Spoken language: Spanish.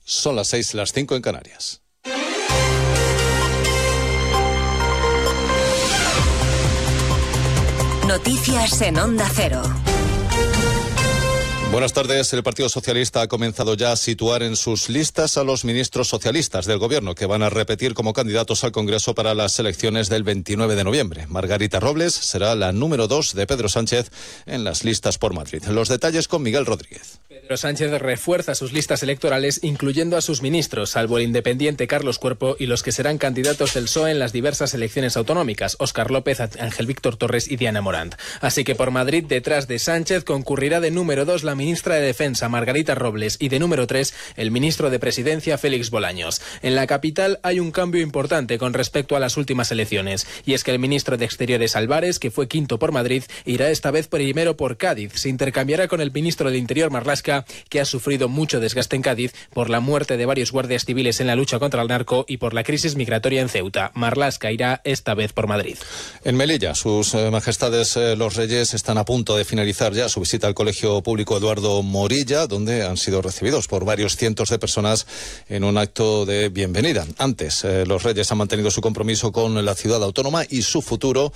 Son las 6, las 5 en Canarias. Noticias en Onda Cero. Buenas tardes. El Partido Socialista ha comenzado ya a situar en sus listas a los ministros socialistas del Gobierno que van a repetir como candidatos al Congreso para las elecciones del 29 de noviembre. Margarita Robles será la número 2 de Pedro Sánchez en las listas por Madrid. Los detalles con Miguel Rodríguez. Pedro Sánchez refuerza sus listas electorales incluyendo a sus ministros, salvo el independiente Carlos Cuerpo y los que serán candidatos del PSOE en las diversas elecciones autonómicas, Óscar López, Ángel Víctor Torres y Diana Morant. Así que por Madrid, detrás de Sánchez, concurrirá de número 2 la ministra de Defensa, Margarita Robles, y de número 3, el ministro de Presidencia, Félix Bolaños. En la capital hay un cambio importante con respecto a las últimas elecciones, y es que el ministro de Exteriores, Álvarez, que fue quinto por Madrid, irá esta vez primero por Cádiz. Se intercambiará con el ministro del Interior, Marlaska, que ha sufrido mucho desgaste en Cádiz por la muerte de varios guardias civiles en la lucha contra el narco y por la crisis migratoria en Ceuta. Marlaska irá esta vez por Madrid. En Melilla, sus majestades los reyes están a punto de finalizar ya su visita al Colegio Público Eduardo Morilla, donde han sido recibidos por varios cientos de personas en un acto de bienvenida. Antes, los reyes han mantenido su compromiso con la ciudad autónoma y su futuro